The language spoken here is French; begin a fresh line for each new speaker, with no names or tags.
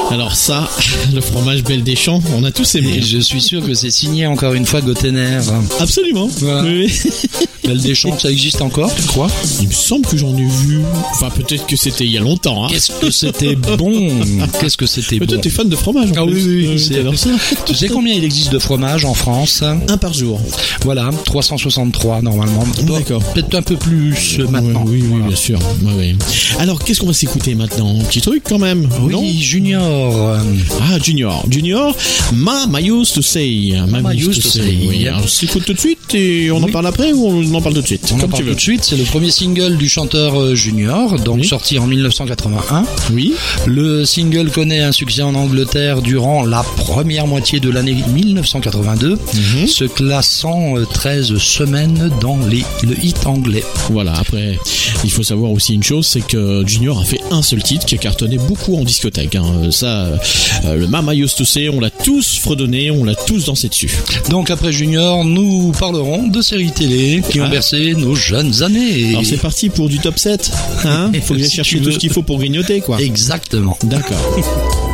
Alors ça, le fromage Belle des Champs, on a tous aimé.
Et je suis sûr que c'est signé encore une fois Gottener.
Absolument.
Voilà.
Oui.
Belle des Champs, ça existe encore, tu crois?
Il me semble que j'en ai vu. Enfin, peut-être que c'était il y a longtemps. Hein.
Qu'est-ce que c'était bon. Qu'est-ce que c'était
Mais
bon.
toi, t'es fan de fromage.
Ah oui,
c'est alors ça.
Tu sais combien il existe de fromages en France?
Un par jour.
Voilà, 363 normalement.
D'accord.
Peut-être un peu plus maintenant.
Oui, bien sûr. Oui. Alors, qu'est-ce qu'on va s'écouter maintenant? Un petit truc quand même.
Oui,
non
Junior.
Ah, Junior. Mama used to say.
Mama used to say.
Oui. Alors, on s'écoute tout de suite et on en parle après ou on en parle tout de suite?
On en
Comme
parle
tu veux.
tout de suite. C'est le premier single du chanteur Junior, donc sorti en 1981.
Oui.
Le single connaît un succès en Angleterre durant la première moitié de l'année 1982, se classant 13 semaines dans le hit anglais.
Voilà, après, il faut savoir aussi une chose, c'est que Junior a fait un seul titre qui a cartonné beaucoup en discothèque. Hein. Ça, le Mama Used to Say, on l'a tous fredonné, on l'a tous dansé dessus.
Donc après Junior, nous parlerons de séries télé qui ont bercé nos jeunes années.
Alors c'est parti pour du top 7. Hein, faut que j'aille chercher tout ce qu'il faut pour grignoter, quoi.
Exactement.
D'accord.